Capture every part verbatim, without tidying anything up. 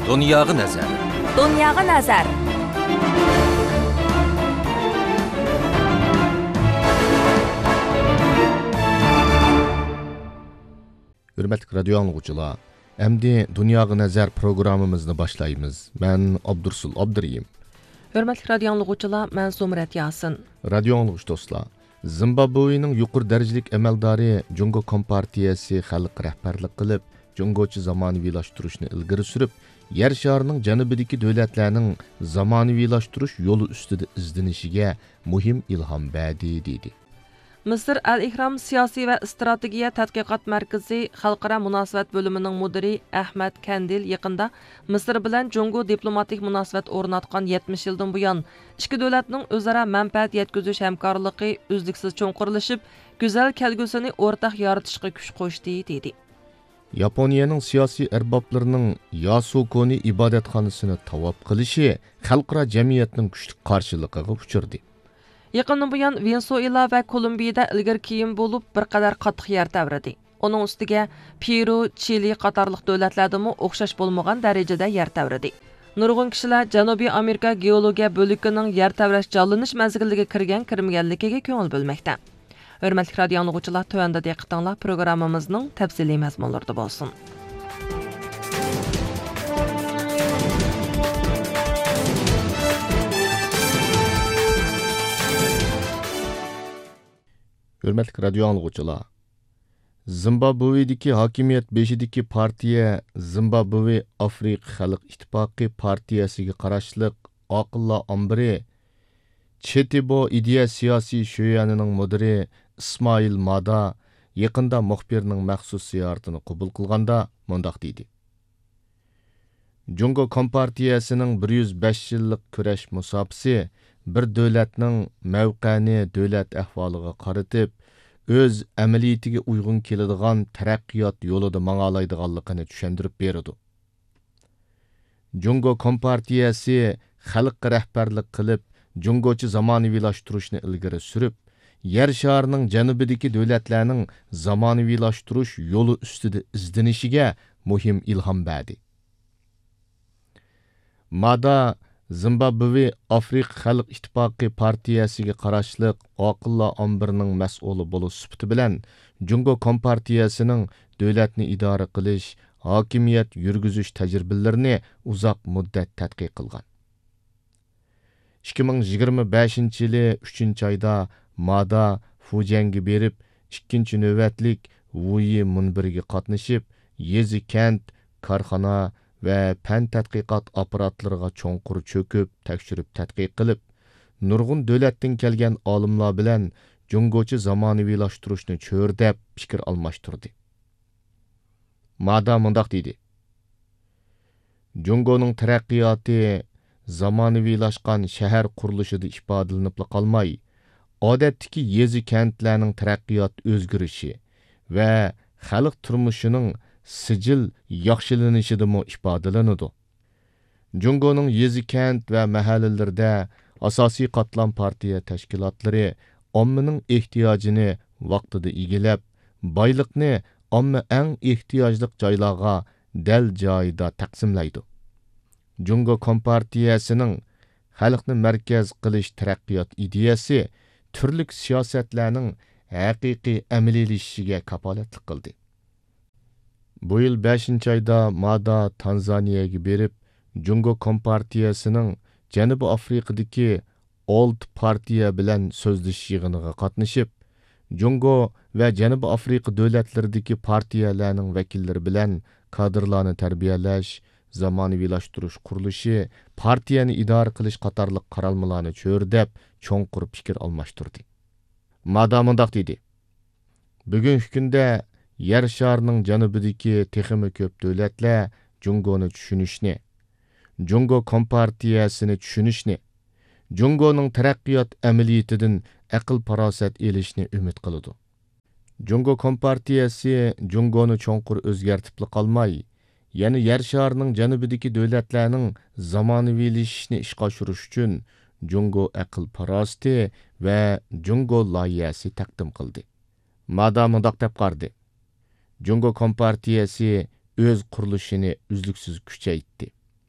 Dunyoga nazar. Dunyoga nazar. Hürmetli radyo anlıqçılar, əmdi Dunyoga nazar programımızını başlayımız. Ben Abdursul Abduriyim. Hürmetli radyo anlıqçılar, ben Zumrat Yasin. Radyo anlıqçı dostlar, Zimbabwe'nin yuqur dərəcəlik əməldari Jungo Kompartiyası xalq rəhbərlik qılıb, Jungoçu zamanıvilaştırışını ilgiri sürüb, yer şarının janubidagi dövlətlərinin zamanıvilaştırış yolu üstüdə izdenişige muhim ilham bədi dedi. Mısır Al-İhram Siyasi ve Strategiya Tədqiqat Mərkəzi Xalqara Münasibət bölümünün müdiri Ahmet Kandil yaqında Mısır bilan Jungo diplomatik münasibət ornatqan yetmiş yıldan buyan ikki dövlətning o'zaro manfaat yetkazish hamkorligi uzluksiz cho'nqirlashib, go'zal kelgusini o'rtaq yaratishga kuch qo'shdi dedi. Yaponiyaning siyosiy erboblarının Yasukoni ibodatxonasini tavop qilishi xalqaro jamiyatning kuchli qarshiligiga uchirdi. Yaqindan buyon Venezuela va Kolumbiyada ilgari keyin bo'lib bir qadar qattiq yer tavradi. Onun ustiga Peru, Chili qatorliq davlatlardami o'xshash bo'lmagan darajada yer tavradi. Nurg'un kishilar Janubiy Amerika geologiya bo'likining yer tavrash jonlanish manziliga kirgan kirmaganligiga ko'ngil bo'lmoqda. Hürmetli radyo anlıqçılar, tövəndə diqqətinizlə proqramımızın təfsili məzmunlarında bolsun. Hürmetli radyo anlıqçılar, Zimbabwe'deki hakimiyet beşideki partiya Zimbabwe Afrika Xalq İttifaqı partiyasiga qarashliq Aqilla Ambri, Chetibo ideya siyasi şöyanining müdiri İsmail Mada yaqında muxbirning maxsus ziyoratini qabul qilganda mundaq deydi. Jungo Kompartiyasining bir yuz besh yillik kurash musofasi bir davlatning mavqani davlat ahvoliga qaratib, o'z amaliyatiga uyg'un keladigan taraqqiyot yo'lida mang'alaydiganligini tushuntirib berdi. Jungo Kompartiyasi xalqqa rahbarlik qilib, Jungoçu zamanıvilaştırışını ilgiri sürüp, yer şarının janubidagi davlatlarning zamanıvilaştırış yolu üstüde izdenişige muhim ilham berdi. Mada Zimbabwe Afrika Xalq İttifaqı partiyasiga qarashliq Aqilla Ambirning mas'uli bo'lish sifati bilan Jungo Kompartiyasining davlatni idora qilish, hokimiyat yurgizish tajribalarini uzoq muddat tadqiq qilgan. ikki ming yigirma beshinchi yili uchinchi oyda Mada Fujianga berib, ikkinchi navbatlik Wuyi munbiriga qatnashib, yezi kent, korxona va fan tadqiqot apparatlariga cho'nqur cho'kib, tekshirib tadqiq qilib, nurg'un davlatdan kelgan olimlar bilan Jungochi zamonaviylashtirishni cho'rdab fikr almashtirdi. Mada mundaq deydi: Jungoning taraqqiyoti zamonaviylashgan shahar qurilishida ifodalanib qolmay, odatdagi yezi kentlarning taraqqiyot o'zgarishi va xalq turmushining sijil yaxshilanishidami ifodalanadi. Jungoning yezi kent va mahallalarda asosiy qatlam partiya tashkilotlari ommaning ehtiyojini vaqtida egilab, boyliqni omma eng ehtiyojli joylarga dal joyida taqsimlaydi. Jungo Kompartiyasining xalqni markaz qilish taraqqiyot ideyasi turli siyosatlarning haqiqiy amaliylashishiga kapolatlik qildi. Bu yil beshinchi oyda Mada Tanzaniyaga berib, Jungo Kompartiyasining Janubiy Afrikadagi olti partiya bilan so'zlashish yig'iniga qatnashib, Jungo va Janubiy Afrika davlatlaridagi partiyalarning vakillari bilan kadrlarni tarbiyalash, zamonaviylashtirush qurilishi, partiyani idora qilish qatorliq qaralmalarni cho'rdab, cho'nqur fikr almashtirdi. Mada mundaq dedi: Bugungi kunda yer sharining janubidagi texmi ko'p davlatlar Jungoni tushunishni, Jungo Kompartiyasini tushunishni, Jungoning taraqqiyot amaliyatidan aql farosat elishni umid qiladi. Jungo Kompartiyasi Jungoni cho'nqur o'zgartib qolmay, ya'ni yer sharining janubidagi davlatlarning zamonaviylashishni ishga oshirish uchun Jungo aql farosati va Jungo loyihasi taqdim qildi. Mada mundaq deb qardi: Jungo Kompartiyasi o'z qurilishini uzluksiz kuchaytirdi.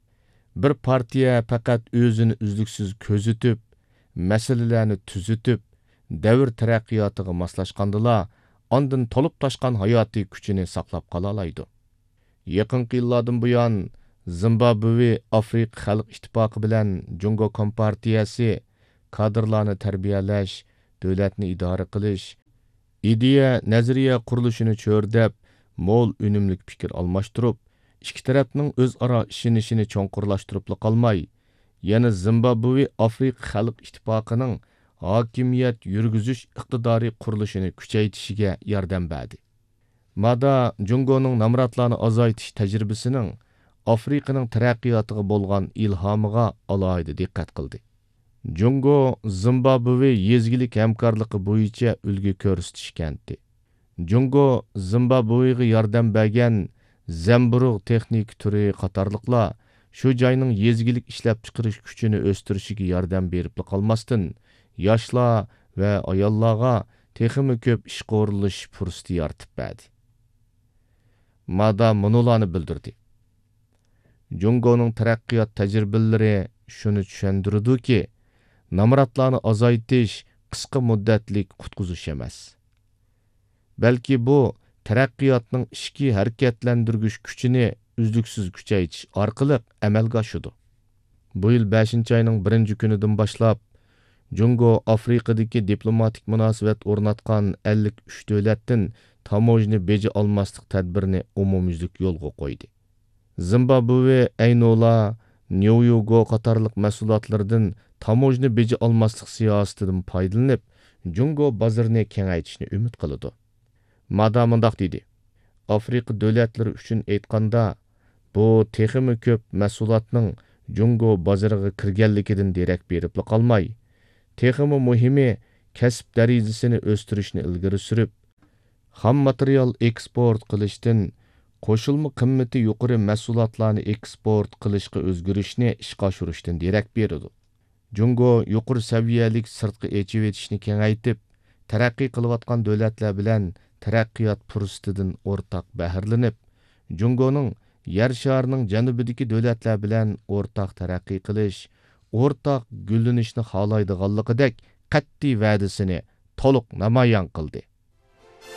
bir partiya faqat o'zini uzluksiz ko'zitib, masalalarni tuzitib, davr taraqqiyotiga moslashgandila, ondan to'lib toshgan hayotiy kuchini saqlab qola oladi. Yaqinqi yillardan buyon Zimbabwe Afrika Xalq ittifoqi bilan Jungo Kompartiyasi kadrlarni tarbiyalash, davlatni idora qilish, ideya, nazariya qurilishini cho'rdab, mo'l unumlik fikr almashtirib, ikki tarafning o'zaro ishonishini cho'nqurlashtirib qolmay, yana Zimbabwe Afrika Xalq ittifoqining hokimiyat yurgizish iqtidoriy qurilishini kuchaytirishiga yordam berdi. Mada Jungoning namratlarni azaytish tajribasining Afrikaning taraqqiyotiga bo'lgan ilhomiga alohida diqqat qildi. Jungo Zimbabwe yezgilik hamkorligi bo'yicha ulgu ko'rsatishgandi. Jungo Zimbabwega yordam bergan zamburug' texnik turi qatorliqlar shu joyning yezgilik ishlab chiqarish kuchini o'stirishiga yordam berib qolmasdan, yoshlar va ayollarga texmi ko'p ish qo'rilish fursati yaratib berdi. Mada munolarni bildirdi. Jungoning taraqqiyot tajribalari shuni tushundirdiki, namratlarni azaytish qisqa muddatlik qutqizish emas. Balki bu taraqqiyotning ishki harakatlantirgich kuchini uzluksiz kuchaytirish orqali amalga oshadi. Bu yil beshinchi oyning birinchi kunidan boshlab Jungo Afrikadagi diplomatik munosabat o'rnatgan ellik uch davlatdan tamojni beji olmaslik tadbirini umumyuzlik yo'lga qo'ydi. Zimbabwe, Aynola, Nyoyugo qatorliq mahsulotlardan tamojni beji olmaslik siyosatidan foydalanib, Jungo bozorini kengaytirishni umid qiladi. Mada mundaq dedi. Afrika davlatlari uchun aytganda, bu texmi ko'p mahsulotning Jungo bozoriga kirganligidan derak berib qolmay, texmi muhimi kasb darajasini o'stirishni ilgari surib, xam material eksport qilishdan qo'shilma qimmati yuqori mahsulotlarni eksport qilishga o'zgarishni ishga oshirishdan derak beradi. Jungo yuqori saviyalik sirtqi echib etishni kengaytib, taraqqiy qilayotgan davlatlar bilan taraqqiyot fursatidan o'rtaq bahrlanib, Jungoning yer sharining janubidagi davlatlar bilan o'rtaq taraqqiy qilish, o'rtaq gullanishni xohlaydiganligidek qat'iy va'dasini to'liq namoyon qildi.